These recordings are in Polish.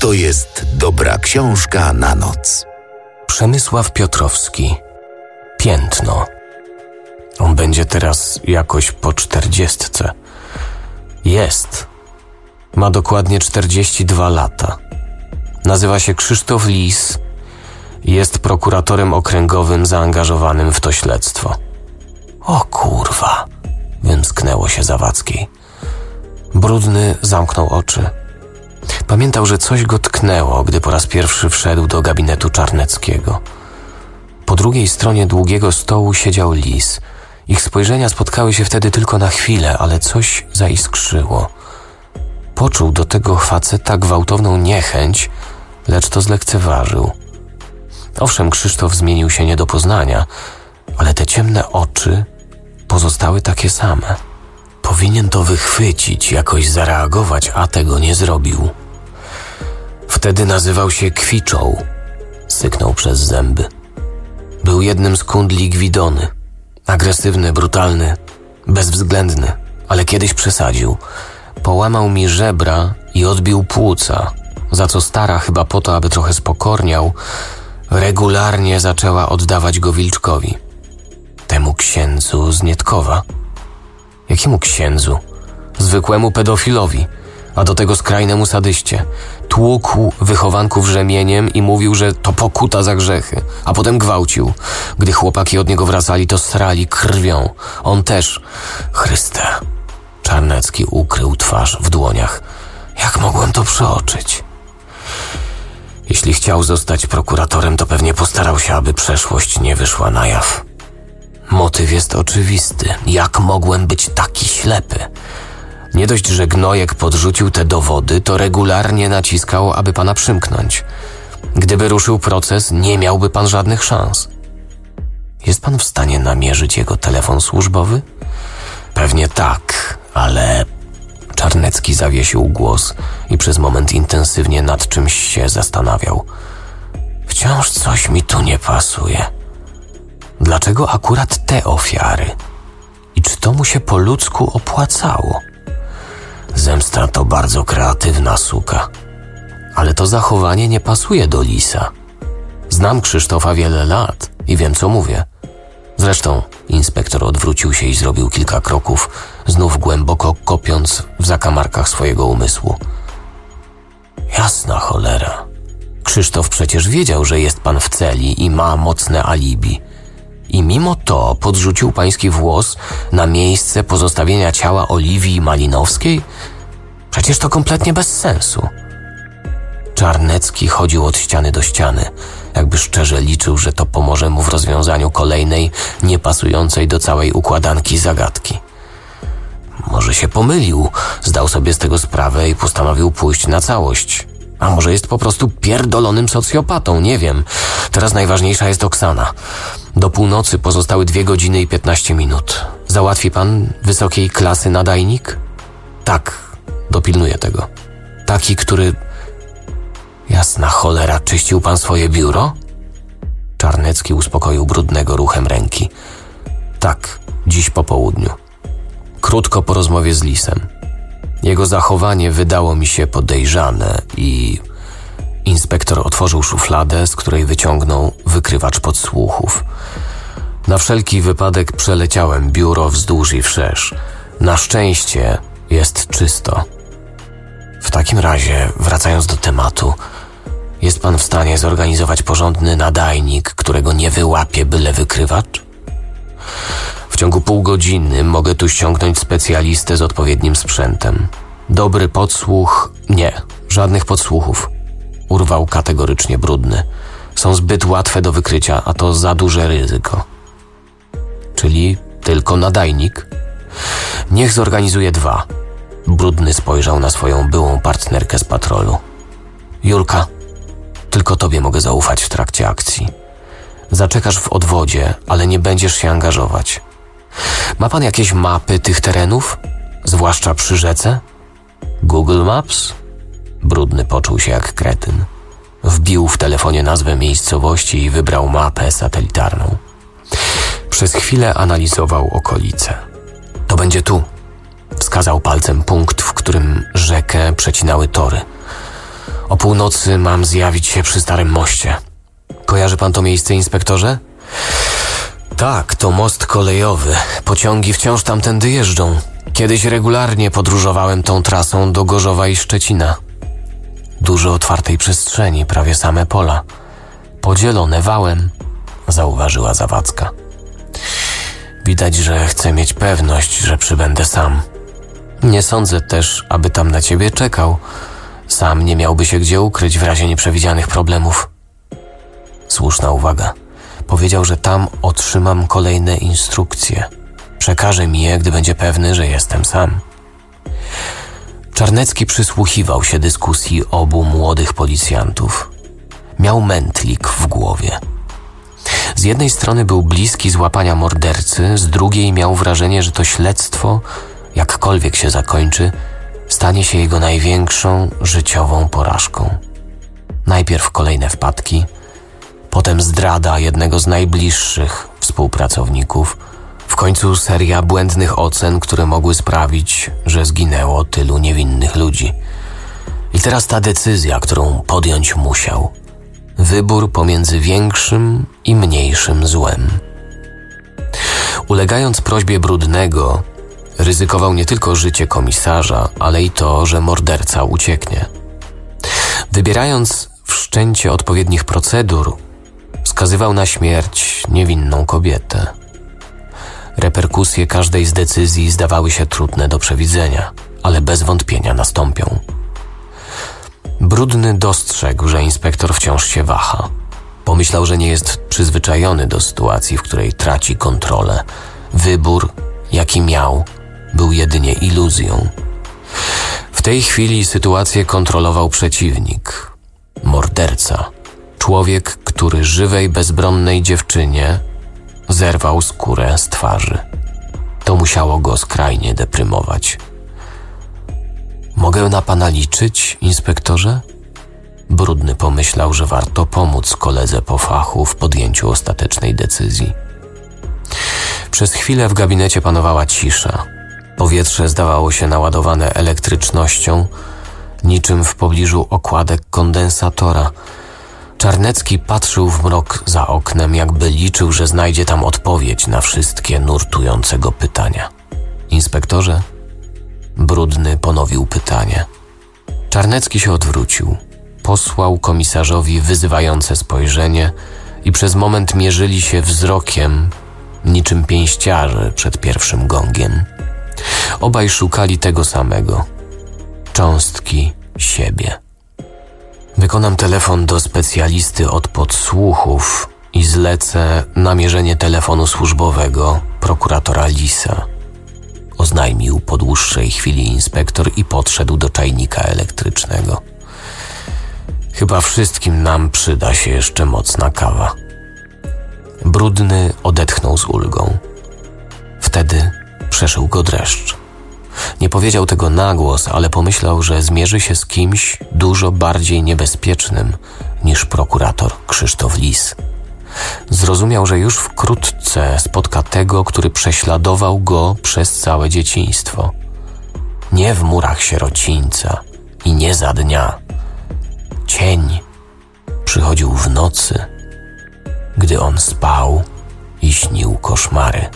To jest dobra książka na noc. Przemysław Piotrowski. Piętno. On będzie teraz jakoś po 40. Jest. Ma dokładnie 42 lata. Nazywa się Krzysztof Lis. Jest prokuratorem okręgowym zaangażowanym w to śledztwo. O kurwa, wymsknęło się Zawadzkiej. Brudny zamknął oczy. Pamiętał, że coś go tknęło, gdy po raz pierwszy wszedł do gabinetu Czarneckiego. Po drugiej stronie długiego stołu siedział Lis. Ich spojrzenia spotkały się wtedy tylko na chwilę, ale coś zaiskrzyło. Poczuł do tego faceta gwałtowną niechęć, lecz to zlekceważył. Owszem, Krzysztof zmienił się nie do poznania, ale te ciemne oczy pozostały takie same. Powinien to wychwycić, jakoś zareagować, a tego nie zrobił. Wtedy nazywał się Kwiczą. Syknął przez zęby. Był jednym z kundli Gwidony. Agresywny, brutalny, bezwzględny, ale kiedyś przesadził. Połamał mi żebra i odbił płuca, za co stara, chyba po to, aby trochę spokorniał, regularnie zaczęła oddawać go Wilczkowi. Temu księdzu z Nietkowa. Jakiemu księdzu? Zwykłemu pedofilowi, a do tego skrajnemu sadyście. Tłukł wychowanków rzemieniem i mówił, że to pokuta za grzechy, a potem gwałcił. Gdy chłopaki od niego wracali, to srali krwią. On też. Chryste. Czarnecki ukrył twarz w dłoniach. Jak mogłem to przeoczyć? Jeśli chciał zostać prokuratorem, to pewnie postarał się, aby przeszłość nie wyszła na jaw. Motyw jest oczywisty. Jak mogłem być taki ślepy? Nie dość, że Gnojek podrzucił te dowody, to regularnie naciskał, aby pana przymknąć. Gdyby ruszył proces, nie miałby pan żadnych szans. Jest pan w stanie namierzyć jego telefon służbowy? Pewnie tak, ale... Czarnecki zawiesił głos i przez moment intensywnie nad czymś się zastanawiał. Wciąż coś mi tu nie pasuje. Dlaczego akurat te ofiary? I czy to mu się po ludzku opłacało? Zemsta to bardzo kreatywna suka. Ale to zachowanie nie pasuje do Lisa. Znam Krzysztofa wiele lat i wiem, co mówię. Zresztą inspektor odwrócił się i zrobił kilka kroków, znów głęboko kopiąc w zakamarkach swojego umysłu. Jasna cholera. Krzysztof przecież wiedział, że jest pan w celi i ma mocne alibi. I mimo to podrzucił pański włos na miejsce pozostawienia ciała Oliwii Malinowskiej? Przecież to kompletnie bez sensu. Czarnecki chodził od ściany do ściany, jakby szczerze liczył, że to pomoże mu w rozwiązaniu kolejnej, niepasującej do całej układanki zagadki. Może się pomylił, zdał sobie z tego sprawę i postanowił pójść na całość. A może jest po prostu pierdolonym socjopatą, nie wiem. Teraz najważniejsza jest Oksana. Do północy pozostały 2 godziny i 15 minut. Załatwi pan wysokiej klasy nadajnik? Tak, dopilnuję tego. Taki, który... Jasna cholera, czyścił pan swoje biuro? Czarnecki uspokoił Brudnego ruchem ręki. Tak, dziś po południu. Krótko po rozmowie z Lisem. Jego zachowanie wydało mi się podejrzane i... Inspektor otworzył szufladę, z której wyciągnął wykrywacz podsłuchów. Na wszelki wypadek przeleciałem biuro wzdłuż i wszerz. Na szczęście jest czysto. W takim razie, wracając do tematu, jest pan w stanie zorganizować porządny nadajnik, którego nie wyłapie byle wykrywacz? W ciągu pół godziny mogę tu ściągnąć specjalistę z odpowiednim sprzętem. Dobry podsłuch? Nie, żadnych podsłuchów. Urwał kategorycznie Brudny. Są zbyt łatwe do wykrycia, a to za duże ryzyko. Czyli tylko nadajnik? Niech zorganizuje 2. Brudny spojrzał na swoją byłą partnerkę z patrolu. Julka, tylko tobie mogę zaufać w trakcie akcji. Zaczekasz w odwodzie, ale nie będziesz się angażować. Ma pan jakieś mapy tych terenów? Zwłaszcza przy rzece? Google Maps? Brudny poczuł się jak kretyn. Wbił w telefonie nazwę miejscowości i wybrał mapę satelitarną. Przez chwilę analizował okolice. To będzie tu. Wskazał palcem punkt, w którym rzekę przecinały tory. O północy mam zjawić się przy Starym Moście. Kojarzy pan to miejsce, inspektorze? Tak, to most kolejowy. Pociągi wciąż tamtędy jeżdżą. Kiedyś regularnie podróżowałem tą trasą do Gorzowa i Szczecina. Dużo otwartej przestrzeni, prawie same pola. Podzielone wałem, zauważyła Zawadzka. Widać, że chce mieć pewność, że przybędę sam. Nie sądzę też, aby tam na ciebie czekał. Sam nie miałby się gdzie ukryć w razie nieprzewidzianych problemów. Słuszna uwaga. Powiedział, że tam otrzymam kolejne instrukcje. Przekaże mi je, gdy będzie pewny, że jestem sam. Czarnecki przysłuchiwał się dyskusji obu młodych policjantów. Miał mętlik w głowie. Z jednej strony był bliski złapania mordercy, z drugiej miał wrażenie, że to śledztwo, jakkolwiek się zakończy, stanie się jego największą życiową porażką. Najpierw kolejne wpadki, potem zdrada jednego z najbliższych współpracowników, w końcu seria błędnych ocen, które mogły sprawić, że zginęło tylu niewinnych ludzi. I teraz ta decyzja, którą podjąć musiał. Wybór pomiędzy większym i mniejszym złem. Ulegając prośbie Brudnego, ryzykował nie tylko życie komisarza, ale i to, że morderca ucieknie. Wybierając wszczęcie odpowiednich procedur, skazywał na śmierć niewinną kobietę. Reperkusje każdej z decyzji zdawały się trudne do przewidzenia, ale bez wątpienia nastąpią. Brudny dostrzegł, że inspektor wciąż się waha. Pomyślał, że nie jest przyzwyczajony do sytuacji, w której traci kontrolę. Wybór, jaki miał, był jedynie iluzją. W tej chwili sytuację kontrolował przeciwnik. Morderca. Człowiek, który żywej, bezbronnej dziewczynie zerwał skórę z twarzy. To musiało go skrajnie deprymować. Mogę na pana liczyć, inspektorze? Brudny pomyślał, że warto pomóc koledze po fachu w podjęciu ostatecznej decyzji. Przez chwilę w gabinecie panowała cisza. Powietrze zdawało się naładowane elektrycznością, niczym w pobliżu okładek kondensatora. Czarnecki patrzył w mrok za oknem, jakby liczył, że znajdzie tam odpowiedź na wszystkie nurtujące go pytania. Inspektorze? Brudny ponowił pytanie. Czarnecki się odwrócił. Posłał komisarzowi wyzywające spojrzenie i przez moment mierzyli się wzrokiem, niczym pięściarze przed pierwszym gongiem. Obaj szukali tego samego. Cząstki siebie. Wykonam telefon do specjalisty od podsłuchów i zlecę namierzenie telefonu służbowego prokuratora Lisa. Oznajmił po dłuższej chwili inspektor i podszedł do czajnika elektrycznego. Chyba wszystkim nam przyda się jeszcze mocna kawa. Brudny odetchnął z ulgą. Wtedy przeszył go dreszcz. Nie powiedział tego na głos, ale pomyślał, że zmierzy się z kimś dużo bardziej niebezpiecznym niż prokurator Krzysztof Lis. Zrozumiał, że już wkrótce spotka tego, który prześladował go przez całe dzieciństwo. Nie w murach sierocińca i nie za dnia. Cień przychodził w nocy, gdy on spał i śnił koszmary.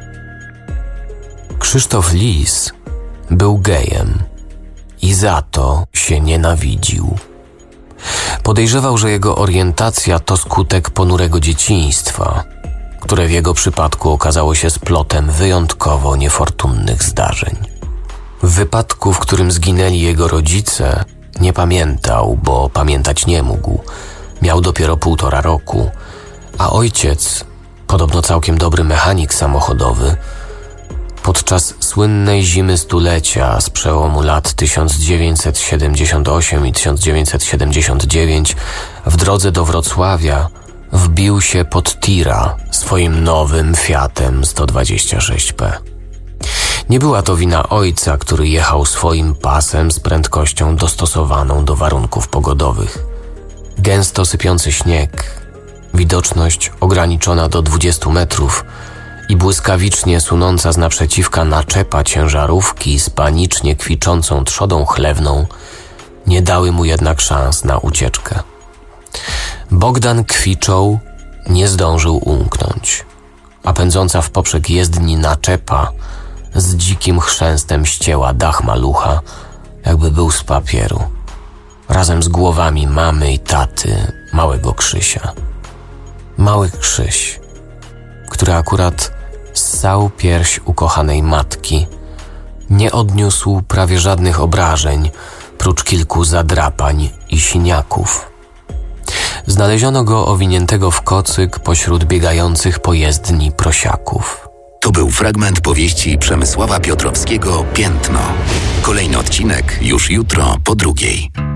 Krzysztof Lis był gejem i za to się nienawidził. Podejrzewał, że jego orientacja to skutek ponurego dzieciństwa, które w jego przypadku okazało się splotem wyjątkowo niefortunnych zdarzeń. W wypadku, w którym zginęli jego rodzice, nie pamiętał, bo pamiętać nie mógł. Miał dopiero 1,5 roku, a ojciec, podobno całkiem dobry mechanik samochodowy, podczas słynnej zimy stulecia z przełomu lat 1978 i 1979 w drodze do Wrocławia wbił się pod tira swoim nowym Fiatem 126P. Nie była to wina ojca, który jechał swoim pasem z prędkością dostosowaną do warunków pogodowych. Gęsto sypiący śnieg, widoczność ograniczona do 20 metrów i błyskawicznie sunąca z naprzeciwka naczepa ciężarówki z panicznie kwiczącą trzodą chlewną nie dały mu jednak szans na ucieczkę. Bogdan Kwiczoł nie zdążył umknąć, a pędząca w poprzek jezdni naczepa z dzikim chrzęstem ścięła dach malucha, jakby był z papieru, razem z głowami mamy i taty małego Krzysia. Mały Krzyś, który akurat ssał pierś ukochanej matki, nie odniósł prawie żadnych obrażeń, prócz kilku zadrapań i siniaków. Znaleziono go owiniętego w kocyk pośród biegających po jezdni prosiaków. To był fragment powieści Przemysława Piotrowskiego Piętno. Kolejny odcinek już jutro po 2:00.